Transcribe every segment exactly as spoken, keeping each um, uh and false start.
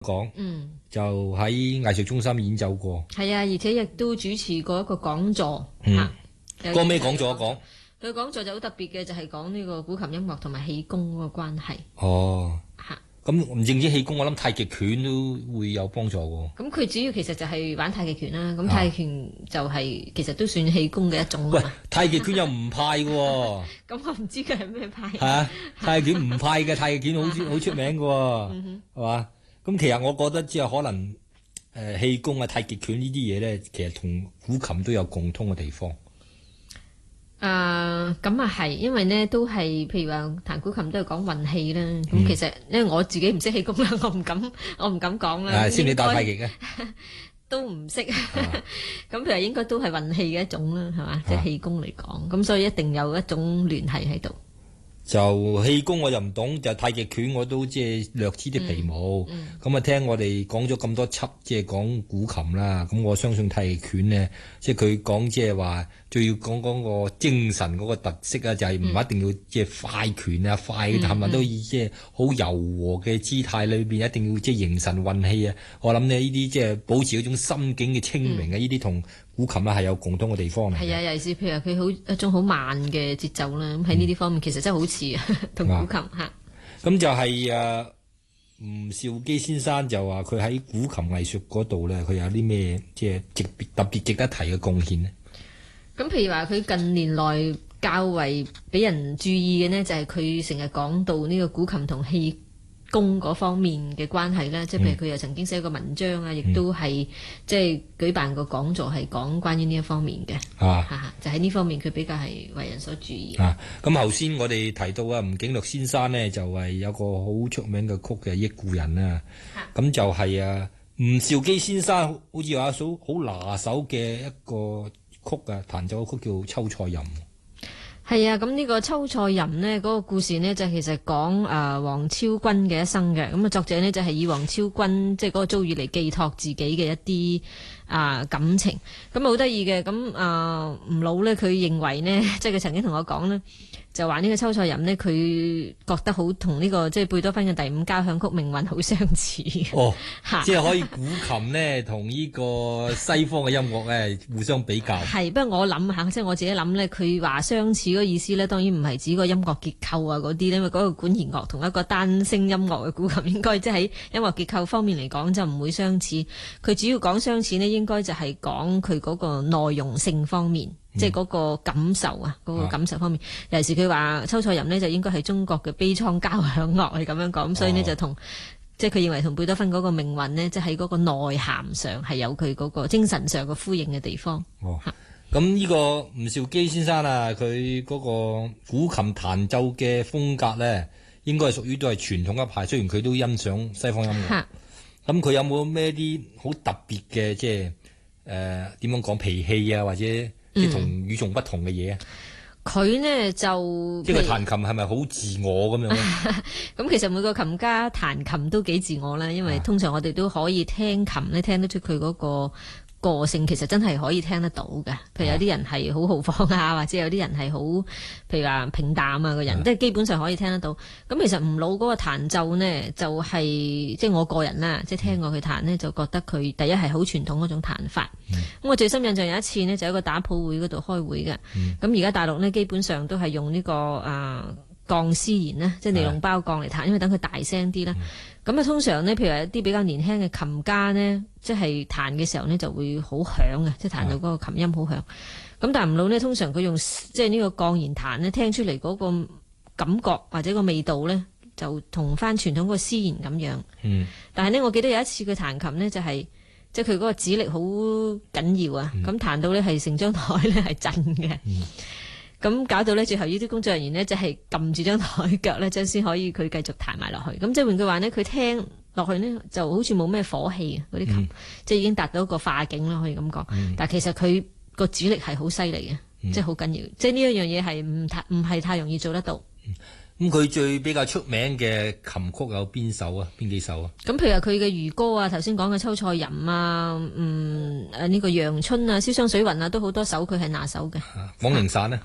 講，嗯，就喺藝術中心演奏過。 係啊，而且亦都主持過一個講座。 嗯，講咩講座講？ 佢講座就好特別嘅，就係講呢個古琴音樂同埋氣功嗰個關係。 哦， 嚇， 咁唔淨止氣功，我諗太極拳都會有幫助喎。 咁佢主要其實就係玩太極拳啦。咁太極拳就係、是啊、其實都算氣功嘅一種。 喂，太極拳又唔派嘅喎。 咁我唔知佢係咩派。 係啊，太極拳唔派嘅，太極拳好好出名嘅喎，係嘛？咁其實我覺得即係可能誒氣功啊、太極拳呢啲嘢咧，其實同古琴都有共通嘅地方。 誒咁啊係，因為呢都係譬如話彈古琴都係講運氣啦。咁、嗯、其實因為我自己唔識氣功啦，我唔敢我唔敢講啦。 係先你打太極嘅都唔識。咁譬如應該都係運氣嘅一種啦，係嘛？即係氣功嚟講，咁、啊、所以一定有一種聯繫喺度。 就氣功我又唔懂，就太極拳我都即係略知啲皮毛。咁、嗯、啊、嗯、聽我哋講咗咁多輯，即係講古琴啦。咁我相信太極拳呢，即係佢講即係話，最要講講個精神嗰個特色啊，就係、是、唔一定要即係快拳啊、嗯、快彈啊，都以即係好柔和嘅姿態裏邊，一定要即係形神運氣啊。我諗呢呢啲即係保持一種心境嘅清明啊，呢啲同古琴啊係有共通嘅地方嚟。係啊，尤其是譬如佢好一種好慢嘅節奏啦。咁喺呢啲方面，嗯、其實真係好似啊，同古琴嚇。咁就係誒吳兆基先生就話佢喺古琴藝術嗰度咧，佢有啲咩即係特別特別值得提嘅貢獻呢？ 咁譬如話佢近年來較為俾人注意嘅呢，就係佢成日講到呢個古琴同氣功嗰方面嘅關係啦。即係譬如佢又曾經寫過文章啊，亦、嗯、都係即係舉辦過講座，係講關於呢一方面嘅。啊，就喺呢方面佢比較係為人所注意。 啊，咁頭先我哋提到啊，吳景略先生呢，就係有個好出名嘅曲嘅《憶故人》啊。咁就係啊，吳兆基先生好似話數好拿手嘅一個曲啊，彈奏嘅曲叫《秋菜吟》。 係啊，咁呢個《秋菜吟》呢，嗰、那個故事呢，就其實講誒黃超君嘅一生嘅。咁啊，作者呢，就係、是、以黃超君即係嗰個遭遇嚟寄託自己嘅一啲啊、呃、感情。咁啊好得意嘅，咁啊吳老呢，佢認為呢，即係佢曾經同我講呢，就話呢個《秋菜吟》呢，佢覺得好同呢個即係貝多芬嘅第五交響曲命運好相似。 哦，即係可以古琴呢，同呢個西方嘅音樂咧互相比較。係， 不過我諗下，即係我自己諗呢，佢話相似嗰個意思呢，當然唔係指個音樂結構啊嗰啲咧，因為嗰個管弦樂同一個單聲音樂嘅古琴應該即係喺音樂結構方面嚟講就唔會相似。佢主要講相似呢，應該就係講佢嗰個內容性方面。嗯、即係嗰個感受啊，嗰、嗰個感受方面，啊、尤其是佢話秋菜吟呢，就應該係中國嘅悲愴交響樂係咁樣講，咁所以呢，就同、哦、即係佢認為同貝多芬嗰個命運呢，即係喺嗰個內涵上係有佢嗰個精神上嘅呼應嘅地方。 哦，咁呢個吳兆基先生啊，佢嗰個古琴彈奏嘅風格呢，應該係屬於都係傳統一派，雖然佢都欣賞西方音樂。咁佢有冇咩啲好特別嘅即係誒點樣講脾氣啊，或者？即係同與眾不同嘅嘢啊！ 佢、嗯、呢就即係彈琴係咪好自我咁樣？ 咁其實每個琴家彈琴都幾自我啦，因為通常我哋都可以聽琴咧，聽得出佢嗰個個性，其實真係可以聽得到嘅。譬如有啲人係好豪放啊，或者有啲人係好，譬如話平淡啊個人，即係基本上可以聽得到。咁其實吳老嗰個彈奏呢，就係、是、即係我個人啦，即係聽過佢彈呢，就覺得佢第一係好傳統嗰種彈法。咁、嗯、我最深印象有一次呢，就喺個打譜會嗰度開會嘅。咁而家大陸呢，基本上都係用呢、這個啊鋼絲弦呢，即係尼龍包鋼嚟彈，因為等佢大聲啲啦。咁啊，通常呢，譬如一啲比較年輕嘅琴家呢，即係彈嘅時候呢，就會好響嘅，即係彈到嗰個琴音好響。咁但係吳老呢，通常佢用即係呢個鋼弦彈呢，聽出嚟嗰個感覺或者個味道呢，就同翻傳統嗰個絲弦咁樣。嗯。但係呢，我記得有一次佢彈琴呢，就係、是、即係佢嗰個指力好緊要啊。咁、嗯、彈到呢，係成張台呢係震嘅。嗯。咁搞到咧，最後呢啲工作人員呢，就係撳住張台腳咧，將先可以佢繼續彈埋落去。咁即係換句話呢，佢聽落去呢，就好似冇咩火氣嗰啲琴，嗯、即係已經達到一個化境啦，可以咁講。嗯、但係其實佢個指力係好犀利嘅，嗯、即係好緊要。即係呢一樣嘢係唔太唔係太容易做得到。 咁佢、嗯、最比較出名嘅琴曲有邊首啊？邊幾首啊？ 咁譬如話佢嘅漁歌啊，頭先講嘅秋菜吟啊，嗯誒呢、這個陽春啊，瀟湘水雲啊，都好多首佢係拿手嘅。 廣陵散呢？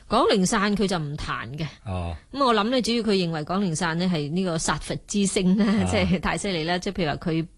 廣陵散佢就唔彈嘅。 哦， 咁我諗咧，主要佢認為廣陵散呢係呢個殺佛之聲啦， 啊即係太犀利啦。即係譬如話佢